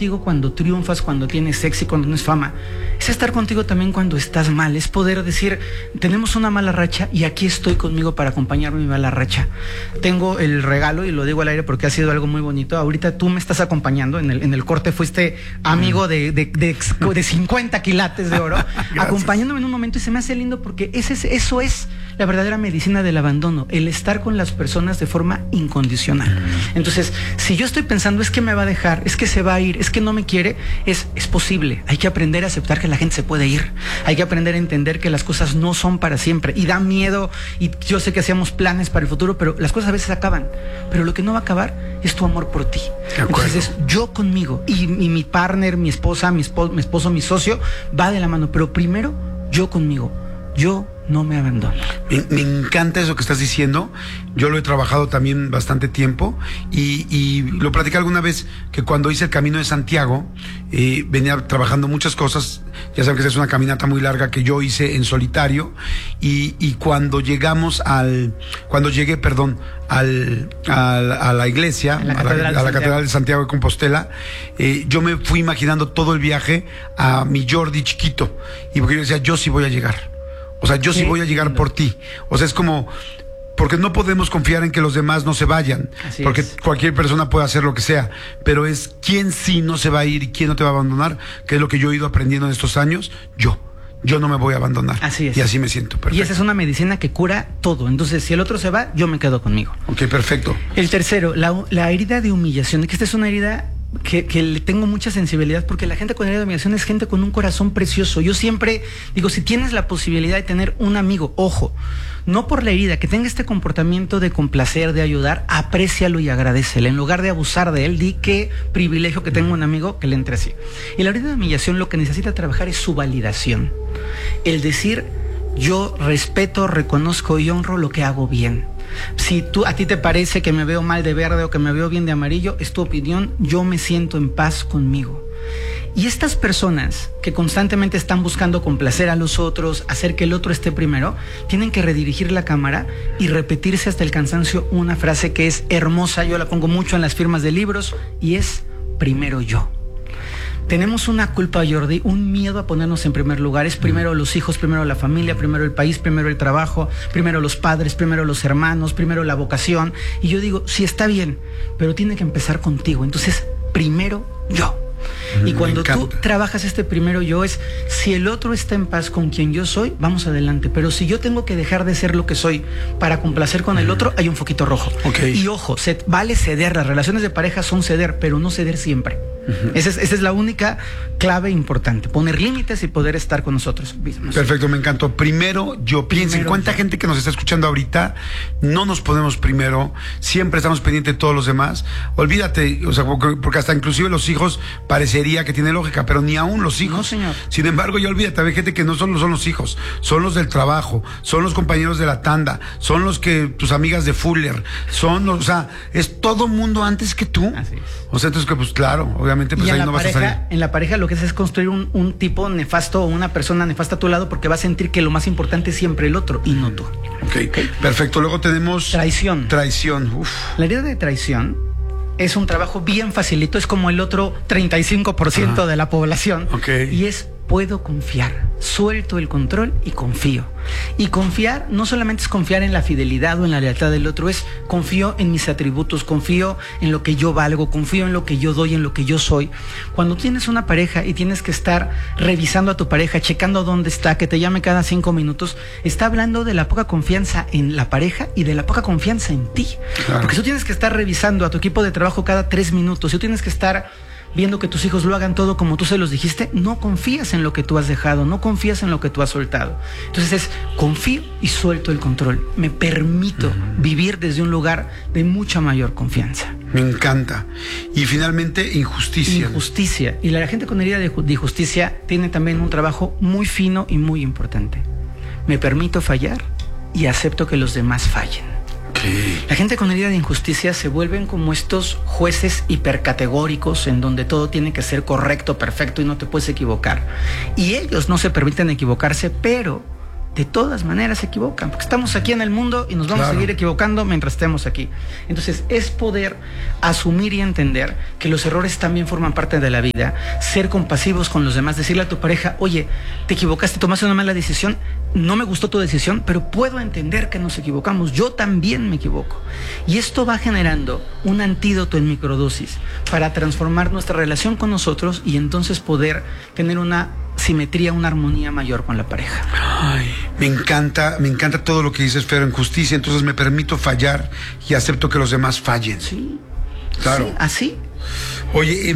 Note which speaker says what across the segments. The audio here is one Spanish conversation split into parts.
Speaker 1: contigo cuando triunfas, cuando tienes éxito, cuando tienes fama. Es estar contigo también cuando estás mal. Es poder decir, tenemos una mala racha y aquí estoy conmigo para acompañarme en mi mala racha. Tengo el regalo, y lo digo al aire porque ha sido algo muy bonito. Ahorita tú me estás acompañando. En el corte fuiste amigo de 50 quilates de oro, acompañándome en un momento, y se me hace lindo porque eso es la verdadera medicina del abandono, el estar con las personas de forma incondicional. Entonces, si yo estoy pensando, es que me va a dejar, es que se va a ir, es que no me quiere, es posible. Hay que aprender a aceptar que la gente se puede ir. Hay que aprender a entender que las cosas no son para siempre. Y da miedo, y yo sé que hacíamos planes para el futuro, pero las cosas a veces acaban. Pero lo que no va a acabar es tu amor por ti. Entonces es yo conmigo, y mi partner, mi esposa, mi esposo, mi socio, va de la mano. Pero primero, yo conmigo. Yo no me abandono.
Speaker 2: Me encanta eso que estás diciendo. Yo lo he trabajado también bastante tiempo y lo platicé alguna vez, que cuando hice el Camino de Santiago venía trabajando muchas cosas. Ya saben que es una caminata muy larga que yo hice en solitario, y cuando llegué a la iglesia, a la Catedral de Santiago de Compostela, yo me fui imaginando todo el viaje a mi Jordi chiquito, y porque yo decía, yo sí voy a llegar. O sea, yo sí voy a llegar por ti. O sea, es como, porque no podemos confiar en que los demás no se vayan. Porque cualquier persona puede hacer lo que sea. Pero es quién sí no se va a ir y quién no te va a abandonar, que es lo que yo he ido aprendiendo en estos años. Yo no me voy a abandonar.
Speaker 1: Así es.
Speaker 2: Y así me siento. Perfecto.
Speaker 1: Y esa es una medicina que cura todo. Entonces, si el otro se va, yo me quedo conmigo.
Speaker 2: Ok, perfecto.
Speaker 1: El tercero, la herida de humillación. Que esta es una herida que le tengo mucha sensibilidad, porque la gente con herida de humillación es gente con un corazón precioso. Yo siempre digo, si tienes la posibilidad de tener un amigo, ojo, no por la herida, que tenga este comportamiento de complacer, de ayudar, aprécialo y agradécele. En lugar de abusar de él, di qué privilegio que tengo un amigo que le entre así. Y la herida de humillación lo que necesita trabajar es su validación. El decir, yo respeto, reconozco y honro lo que hago bien. Si a ti te parece que me veo mal de verde o que me veo bien de amarillo, es tu opinión, yo me siento en paz conmigo. Y estas personas que constantemente están buscando complacer a los otros, hacer que el otro esté primero, tienen que redirigir la cámara y repetirse hasta el cansancio una frase que es hermosa. Yo la pongo mucho en las firmas de libros, y es primero yo. Tenemos una culpa, Jordi, un miedo a ponernos en primer lugar. Es primero los hijos, primero la familia, primero el país, primero el trabajo, primero los padres, primero los hermanos, primero la vocación. Y yo digo, sí, está bien, pero tiene que empezar contigo. Entonces, primero yo. Y cuando tú trabajas este primero yo, es si el otro está en paz con quien yo soy, vamos adelante. Pero si yo tengo que dejar de ser lo que soy para complacer con el otro, hay un foquito rojo. Y ojo, vale ceder. Las relaciones de pareja son ceder, pero no ceder siempre. Esa es la única clave importante, poner límites y poder estar con nosotros mismos.
Speaker 2: Perfecto, me encantó. Primero yo. Piensen cuánta gente que nos está escuchando ahorita no nos ponemos primero, siempre estamos pendientes de todos los demás. Olvídate, o sea, porque hasta inclusive los hijos parecería que tiene lógica, pero ni aún los hijos.
Speaker 1: No, señor.
Speaker 2: Sin embargo, ya olvídate, hay gente que no solo son los hijos, son los del trabajo, son los compañeros de la tanda, son los que tus amigas de Fuller, o sea, es todo mundo antes que tú.
Speaker 1: Así es.
Speaker 2: O sea, entonces que pues claro, obviamente pues ahí no vas a salir.
Speaker 1: En la pareja lo que es construir un tipo nefasto o una persona nefasta a tu lado, porque va a sentir que lo más importante es siempre el otro y no tú.
Speaker 2: Ok, perfecto. Luego tenemos
Speaker 1: traición.
Speaker 2: Uf.
Speaker 1: La herida de traición es un trabajo bien facilito, es como el otro 35% de la población. Y es, puedo confiar, suelto el control y confío. Y confiar no solamente es confiar en la fidelidad o en la lealtad del otro, es confío en mis atributos, confío en lo que yo valgo, confío en lo que yo doy, en lo que yo soy. Cuando tienes una pareja y tienes que estar revisando a tu pareja, checando dónde está, que te llame cada 5 minutos, está hablando de la poca confianza en la pareja y de la poca confianza en ti. Porque tú tienes que estar revisando a tu equipo de trabajo cada 3 minutos, tú tienes que estar viendo que tus hijos lo hagan todo como tú se los dijiste, no confías en lo que tú has dejado, no confías en lo que tú has soltado. Entonces es, confío y suelto el control. Me permito vivir desde un lugar de mucha mayor confianza.
Speaker 2: Me encanta. Y finalmente, injusticia.
Speaker 1: Injusticia. Y la gente con herida de injusticia tiene también un trabajo muy fino y muy importante. Me permito fallar y acepto que los demás fallen. La gente con herida de injusticia se vuelven como estos jueces hipercategóricos en donde todo tiene que ser correcto, perfecto y no te puedes equivocar. Y ellos no se permiten equivocarse, pero de todas maneras se equivocan, porque estamos aquí en el mundo y nos vamos a seguir equivocando mientras estemos aquí. Entonces, es poder asumir y entender que los errores también forman parte de la vida, ser compasivos con los demás, decirle a tu pareja, oye, te equivocaste, tomaste una mala decisión, no me gustó tu decisión, pero puedo entender que nos equivocamos, yo también me equivoco. Y esto va generando un antídoto en microdosis para transformar nuestra relación con nosotros y entonces poder tener una simetría, una armonía mayor con la pareja.
Speaker 2: Ay, me encanta todo lo que dices, Fer, en justicia, entonces me permito fallar y acepto que los demás fallen.
Speaker 1: Sí,
Speaker 2: claro.
Speaker 1: Sí, así.
Speaker 2: Oye,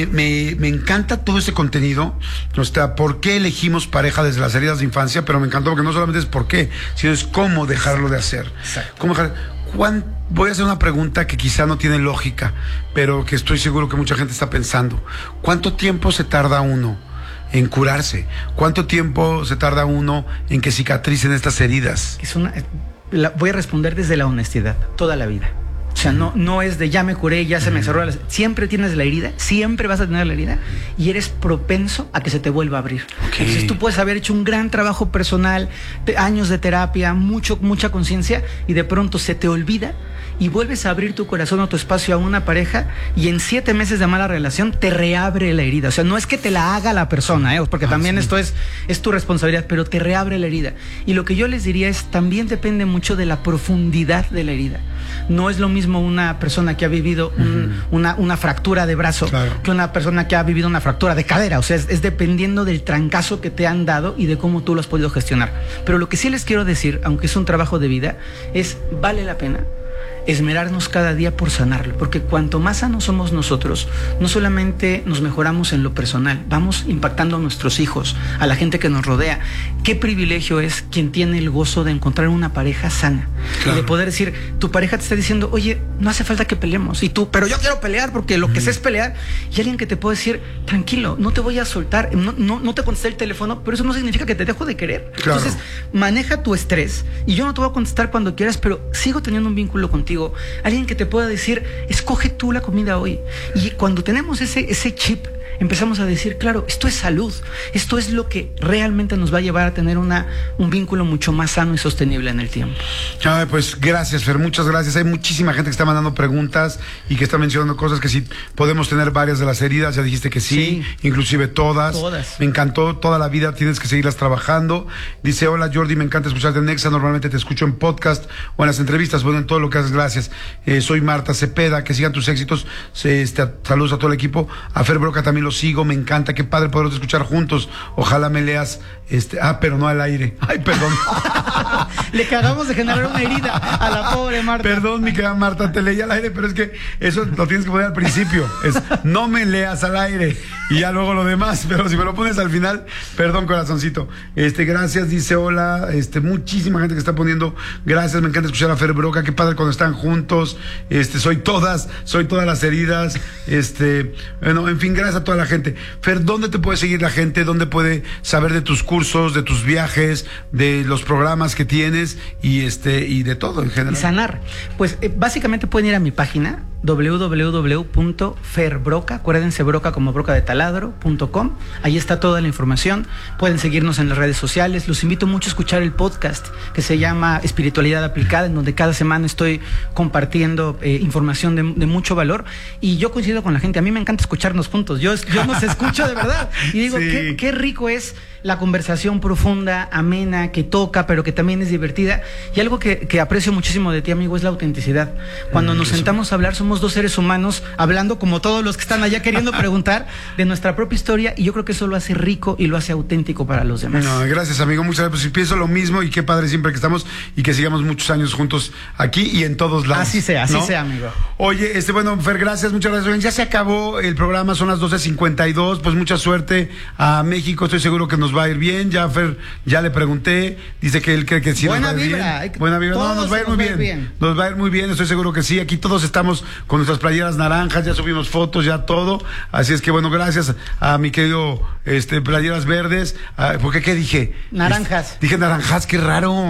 Speaker 2: me encanta todo este contenido. O sea, ¿por qué elegimos pareja desde las heridas de infancia? Pero me encantó porque no solamente es por qué, sino es cómo dejarlo de hacer.
Speaker 1: Exacto.
Speaker 2: ¿Cómo dejar? Voy a hacer una pregunta que quizá no tiene lógica, pero que estoy seguro que mucha gente está pensando. ¿Cuánto tiempo se tarda uno en curarse? ¿Cuánto tiempo se tarda uno en que cicatricen estas heridas?
Speaker 1: Voy a responder desde la honestidad, toda la vida. O sea, no es de ya me curé, ya se me cerró. Siempre tienes la herida, siempre vas a tener la herida y eres propenso a que se te vuelva a abrir. Okay. Entonces tú puedes haber hecho un gran trabajo personal, años de terapia, mucha conciencia y de pronto se te olvida y vuelves a abrir tu corazón o tu espacio a una pareja y en 7 meses de mala relación te reabre la herida. O sea, no es que te la haga la persona, porque también esto es tu responsabilidad, pero te reabre la herida. Y lo que yo les diría es, también depende mucho de la profundidad de la herida. No es lo mismo una persona que ha vivido una fractura de brazo que una persona que ha vivido una fractura de cadera. O sea, es dependiendo del trancazo que te han dado y de cómo tú lo has podido gestionar. Pero lo que sí les quiero decir, aunque es un trabajo de vida, es vale la pena esmerarnos cada día por sanarlo, porque cuanto más sanos somos nosotros, no solamente nos mejoramos en lo personal, vamos impactando a nuestros hijos, a la gente que nos rodea. Qué privilegio es quien tiene el gozo de encontrar una pareja sana, y de poder decir, tu pareja te está diciendo, oye, no hace falta que peleemos, y tú, pero yo quiero pelear porque lo que sé es pelear, y alguien que te puede decir, tranquilo, no te voy a soltar, no te contesté el teléfono, pero eso no significa que te dejo de querer. Entonces, maneja tu estrés, y yo no te voy a contestar cuando quieras, pero sigo teniendo un vínculo contigo. Alguien que te pueda decir, escoge tú la comida hoy. Y cuando tenemos ese chip, empezamos a decir, claro, esto es salud, esto es lo que realmente nos va a llevar a tener un vínculo mucho más sano y sostenible en el tiempo.
Speaker 2: Pues gracias, Fer, muchas gracias. Hay muchísima gente que está mandando preguntas y que está mencionando cosas que sí podemos tener varias de las heridas, ya dijiste que sí. Inclusive todas. Me encantó, toda la vida tienes que seguirlas trabajando. Dice, hola Jordi, me encanta escucharte en Nexa, normalmente te escucho en podcast o en las entrevistas, bueno, en todo lo que haces, gracias. Soy Marta Cepeda, que sigan tus éxitos. Saludos a todo el equipo. A Fer Broca también lo sigo, me encanta, qué padre poderlos escuchar juntos. Ojalá me leas, pero no al aire. Ay, perdón.
Speaker 1: Le cagamos de generar una herida a la pobre Marta.
Speaker 2: Perdón, mi querida Marta, te leí al aire, pero es que eso lo tienes que poner al principio. Es no me leas al aire y ya luego lo demás, pero si me lo pones al final, perdón, corazoncito. Gracias, dice hola, muchísima gente que está poniendo gracias, me encanta escuchar a Fer Broca, qué padre cuando están juntos. Soy todas las heridas. Bueno, en fin, gracias a toda la gente. Fer, ¿dónde te puede seguir la gente? ¿Dónde puede saber de tus cursos, de tus viajes, de los programas que tienes y de todo en general?
Speaker 1: Y sanar. Pues básicamente pueden ir a mi página www.ferbroca, acuérdense, broca como broca de taladro.com. Ahí está toda la información. Pueden seguirnos en las redes sociales. Los invito mucho a escuchar el podcast que se llama Espiritualidad Aplicada, en donde cada semana estoy compartiendo información de mucho valor. Y yo coincido con la gente. A mí me encanta escucharnos juntos. Yo nos escucho de verdad. Y digo, qué rico es la conversación profunda, amena, que toca, pero que también es divertida. Y algo que aprecio muchísimo de ti, amigo, es la autenticidad. Cuando nos sentamos a hablar, somos dos seres humanos hablando como todos los que están allá queriendo preguntar de nuestra propia historia, y yo creo que eso lo hace rico y lo hace auténtico para los demás.
Speaker 2: No, gracias, amigo, muchas gracias. Pues pienso lo mismo y qué padre siempre que estamos y que sigamos muchos años juntos aquí y en todos lados.
Speaker 1: Así sea, amigo.
Speaker 2: Oye, bueno, Fer, gracias, muchas gracias. Ya se acabó el programa, son las 12:52, pues mucha suerte a México, estoy seguro que nos va a ir bien. Ya Fer, ya le pregunté, dice que él cree que sí.
Speaker 1: Buena
Speaker 2: nos va a ir
Speaker 1: vibra.
Speaker 2: Bien. Buena vibra. No, nos va a ir muy bien. Nos va a ir muy bien, estoy seguro que sí. Aquí todos estamos con nuestras playeras naranjas, ya subimos fotos, ya todo. Así es que bueno, gracias a mi querido playeras verdes. ¿Por qué dije?
Speaker 1: Naranjas.
Speaker 2: Dije naranjas, qué raro.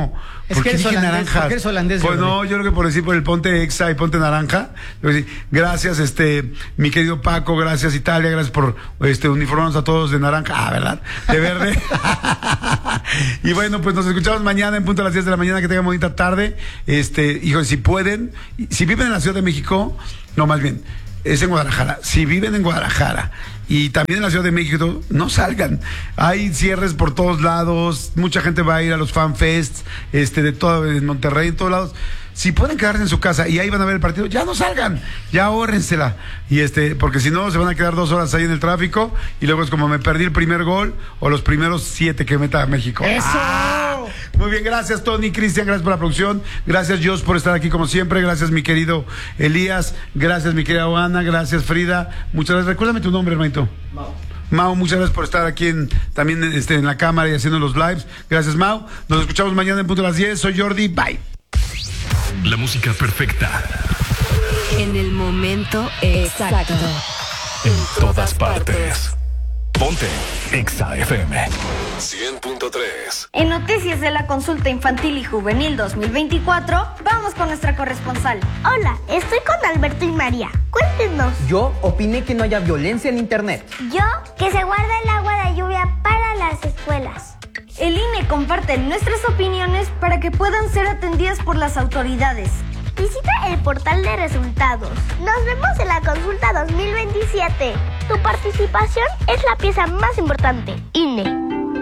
Speaker 1: Es que eres holandés,
Speaker 2: naranjas?
Speaker 1: ¿Por qué eres holandés?
Speaker 2: Pues no, yo creo que por decir por el ponte Exa y ponte naranja. Gracias, mi querido Paco, gracias Italia, gracias por uniformarnos a todos de naranja, ¿verdad? De verde. Y bueno, pues nos escuchamos mañana en punto a las 10 de la mañana, que tengan bonita tarde. Hijo, si pueden, si viven en la Ciudad de México, no, más bien, es en Guadalajara. Si viven en Guadalajara y también en la Ciudad de México, no salgan. Hay cierres por todos lados, mucha gente va a ir a los fanfests, de todo, en Monterrey, en todos lados. Si pueden quedarse en su casa y ahí van a ver el partido, ya no salgan, ya ahórrensela. Y porque si no, se van a quedar 2 horas ahí en el tráfico y luego es como me perdí el primer gol o los primeros 7 que meta México.
Speaker 1: ¡Eso!
Speaker 2: Muy bien, gracias Tony, Cristian, gracias por la producción, gracias Jos por estar aquí como siempre, gracias mi querido Elías, gracias mi querida Ana, gracias Frida, muchas gracias. Recuérdame tu nombre, hermanito. Mau, muchas gracias por estar aquí también en la cámara y haciendo los lives. Gracias, Mau. Nos escuchamos mañana en punto a las 10. Soy Jordi, bye.
Speaker 3: La música perfecta.
Speaker 4: En el momento exacto.
Speaker 3: En todas partes. Ponte Exa FM 100.3.
Speaker 5: En noticias de la consulta infantil y juvenil 2024, vamos con nuestra corresponsal.
Speaker 6: Hola, estoy con Alberto y María. Cuéntenos.
Speaker 7: Yo opiné que no haya violencia en internet.
Speaker 6: Yo, que se guarda el agua de lluvia para las escuelas.
Speaker 5: El INE comparte nuestras opiniones para que puedan ser atendidas por las autoridades.
Speaker 6: Visita el portal de resultados. Nos vemos en la consulta 2027. Tu participación es la pieza más importante. INE.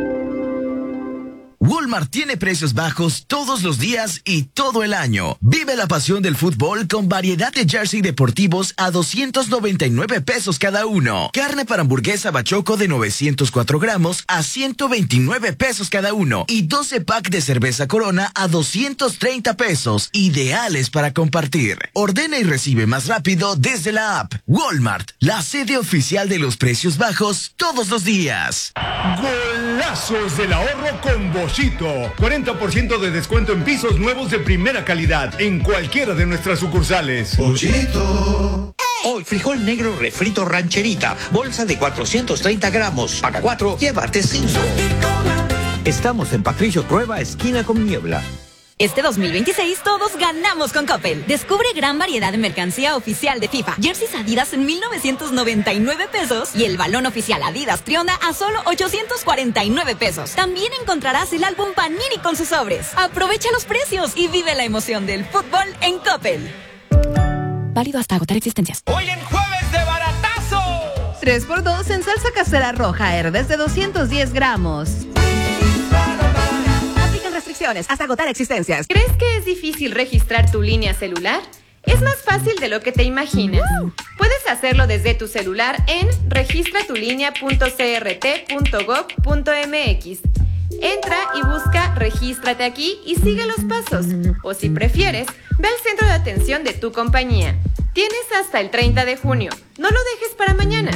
Speaker 8: Walmart tiene precios bajos todos los días y todo el año. Vive la pasión del fútbol con variedad de jersey deportivos a 299 pesos cada uno. Carne para hamburguesa bachoco de 904 gramos a 129 pesos cada uno. Y 12 pack de cerveza Corona a 230 pesos. Ideales para compartir. Ordena y recibe más rápido desde la app. Walmart, la sede oficial de los precios bajos todos los días.
Speaker 9: Golazos del ahorro con Boschito. 40% de descuento en pisos nuevos de primera calidad en cualquiera de nuestras sucursales.
Speaker 10: Boschito. Hoy frijol negro refrito rancherita, bolsa de 430 gramos. Paga 4, llévate 5.
Speaker 11: Estamos en Patricio Trueba, esquina con Niebla.
Speaker 12: Este 2026 todos ganamos con Coppel. Descubre gran variedad de mercancía oficial de FIFA. Jerseys Adidas en 1,999 pesos y el balón oficial Adidas Trionda a solo 849 pesos. También encontrarás el álbum Panini con sus sobres. Aprovecha los precios y vive la emoción del fútbol en Coppel. Válido hasta agotar existencias.
Speaker 13: Hoy en Jueves de Baratazo.
Speaker 14: 3x2 en salsa casera roja Herdes de 210 gramos. Restricciones hasta agotar existencias.
Speaker 15: ¿Crees que es difícil registrar tu línea celular? Es más fácil de lo que te imaginas. Puedes hacerlo desde tu celular en registratulinea.crt.gov.mx. Entra y busca Regístrate aquí y sigue los pasos. O si prefieres, ve al centro de atención de tu compañía. Tienes hasta el 30 de junio. No lo dejes para mañana.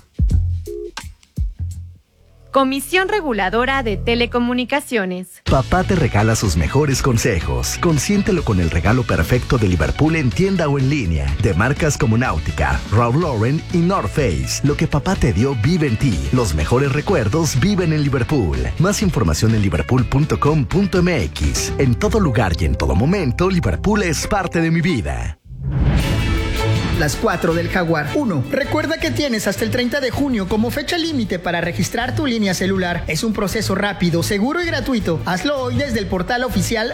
Speaker 15: Comisión Reguladora de Telecomunicaciones.
Speaker 16: Papá te regala sus mejores consejos. Consiéntelo con el regalo perfecto de Liverpool en tienda o en línea. De marcas como Náutica, Ralph Lauren y North Face. Lo que papá te dio vive en ti. Los mejores recuerdos viven en Liverpool. Más información en liverpool.com.mx. En todo lugar y en todo momento, Liverpool es parte de mi vida.
Speaker 17: Las 4 del Jaguar. 1. Recuerda que tienes hasta el 30 de junio como fecha límite para registrar tu línea celular. Es un proceso rápido, seguro y gratuito. Hazlo hoy desde el portal oficial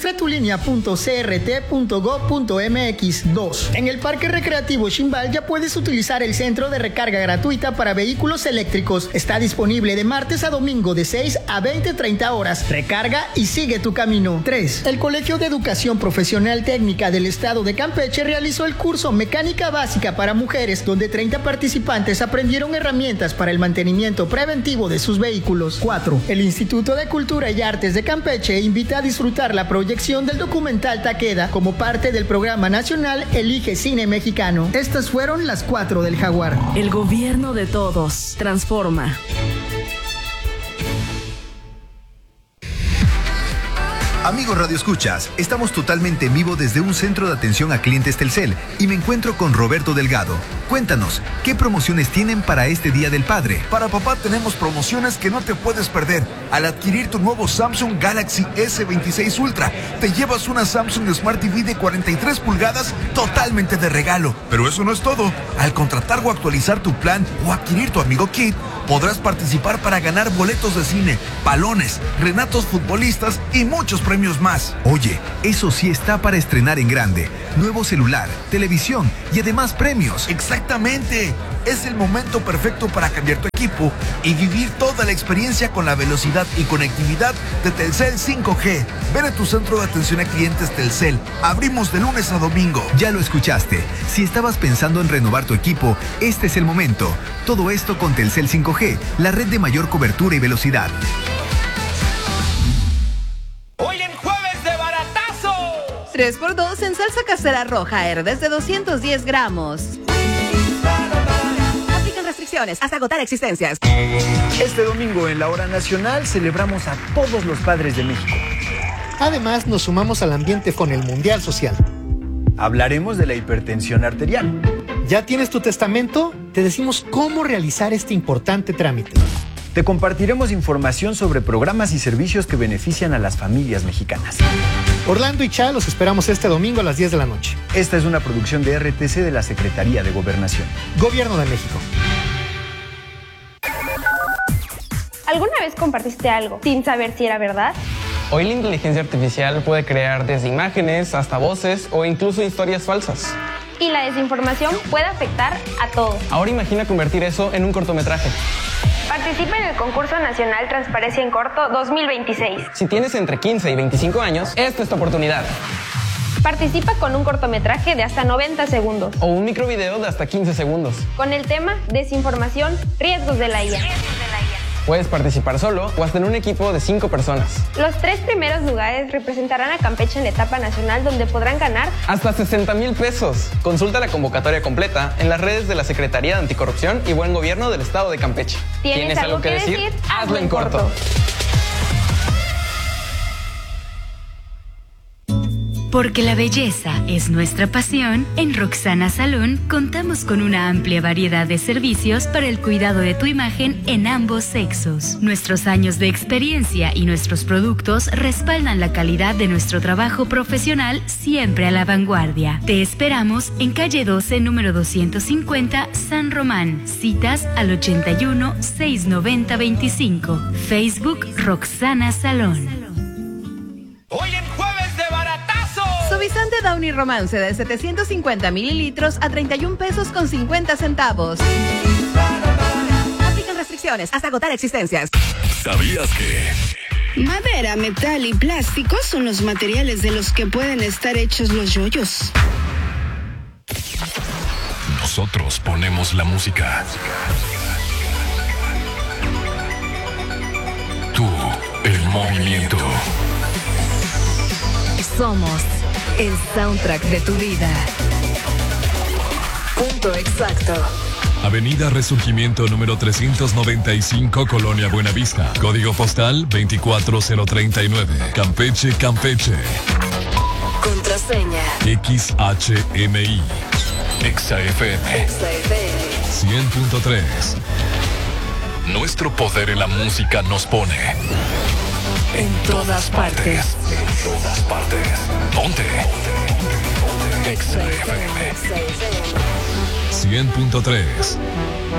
Speaker 17: registratulinea.crt.gov.mx. 2. En el Parque Recreativo Ximbal ya puedes utilizar el centro de recarga gratuita para vehículos eléctricos. Está disponible de martes a domingo de 6 a 20-30 horas. Recarga y sigue tu camino. 3. El Colegio de Educación Profesional Técnica del Estado de Campeche realizó el curso Mecánica Básica para Mujeres, donde 30 participantes aprendieron herramientas para el mantenimiento preventivo de sus vehículos. 4. El Instituto de Cultura y Artes de Campeche invita a disfrutar la proyección del documental Taqueda como parte del programa nacional Elige Cine Mexicano. Estas fueron las 4 del Jaguar.
Speaker 14: El gobierno de todos. Transforma.
Speaker 18: Amigos Radio Escuchas, estamos totalmente en vivo desde un centro de atención a clientes Telcel y me encuentro con Roberto Delgado. Cuéntanos, ¿qué promociones tienen para este Día del Padre?
Speaker 19: Para papá tenemos promociones que no te puedes perder. Al adquirir tu nuevo Samsung Galaxy S26 Ultra, te llevas una Samsung Smart TV de 43 pulgadas totalmente de regalo. Pero eso no es todo. Al contratar o actualizar tu plan o adquirir tu Amigo Kit, podrás participar para ganar boletos de cine, balones, renatos futbolistas y muchos premios más.
Speaker 18: Oye, eso sí está para estrenar en grande. Nuevo celular, televisión y además premios.
Speaker 19: Exactamente. Es el momento perfecto para cambiar tu equipo y vivir toda la experiencia con la velocidad y conectividad de Telcel 5G. Ven a tu centro de atención a clientes Telcel. Abrimos de lunes a domingo.
Speaker 18: Ya lo escuchaste. Si estabas pensando en renovar tu equipo, este es el momento. Todo esto con Telcel 5G, la red de mayor cobertura y velocidad.
Speaker 13: Hoy en Jueves de Baratazo.
Speaker 14: 3x2 en salsa casera roja Herdes de 210 gramos. Aplican restricciones hasta agotar existencias.
Speaker 11: Este domingo en la Hora Nacional celebramos a todos los padres de México.
Speaker 17: Además, nos sumamos al ambiente con el Mundial Social.
Speaker 11: Hablaremos de la hipertensión arterial.
Speaker 17: ¿Ya tienes tu testamento? Te decimos cómo realizar este importante trámite.
Speaker 11: Te compartiremos información sobre programas y servicios que benefician a las familias mexicanas.
Speaker 17: Orlando y Cha los esperamos este domingo a las 10 de la noche.
Speaker 11: Esta es una producción de RTC de la Secretaría de Gobernación.
Speaker 17: Gobierno de México.
Speaker 6: ¿Alguna vez compartiste algo sin saber si era verdad?
Speaker 20: Hoy la inteligencia artificial puede crear desde imágenes hasta voces o incluso historias falsas.
Speaker 6: Y la desinformación puede afectar a todos.
Speaker 20: Ahora imagina convertir eso en un cortometraje.
Speaker 6: Participa en el concurso nacional Transparencia en Corto 2026.
Speaker 20: Si tienes entre 15 y 25 años, esta es tu oportunidad.
Speaker 6: Participa con un cortometraje de hasta 90 segundos.
Speaker 20: O un microvideo de hasta 15 segundos.
Speaker 6: Con el tema Desinformación, riesgos de la IA.
Speaker 20: Puedes participar solo o hasta en un equipo de 5 personas.
Speaker 6: Los 3 primeros lugares representarán a Campeche en la etapa nacional, donde podrán ganar
Speaker 20: hasta 60,000 pesos. Consulta la convocatoria completa en las redes de la Secretaría de Anticorrupción y Buen Gobierno del Estado de Campeche.
Speaker 6: ¿Tienes algo que decir? Hazlo en corto.
Speaker 21: Porque la belleza es nuestra pasión, en Roxana Salón contamos con una amplia variedad de servicios para el cuidado de tu imagen en ambos sexos. Nuestros años de experiencia y nuestros productos respaldan la calidad de nuestro trabajo profesional, siempre a la vanguardia. Te esperamos en calle 12, número 250, San Román. Citas al 81 690 25. Facebook Roxana Salón.
Speaker 13: Hoy en Jueves de Baratazo.
Speaker 14: Suavizante Downy Romance de 750 mililitros a 31 pesos con 50 centavos. Aplican restricciones hasta agotar existencias.
Speaker 3: ¿Sabías que?
Speaker 22: Madera, metal y plástico son los materiales de los que pueden estar hechos los yoyos.
Speaker 3: Nosotros ponemos la música. Tú, el movimiento.
Speaker 4: Somos el soundtrack de tu vida. Punto exacto.
Speaker 3: Avenida Resurgimiento número 395, Colonia Buenavista. Código postal 24039. Campeche, Campeche.
Speaker 4: Contraseña.
Speaker 3: XHMI. XFM. 100.3. Nuestro poder en la música nos pone
Speaker 4: en todas partes.
Speaker 3: En todas partes. Ponte. XFM 100.3.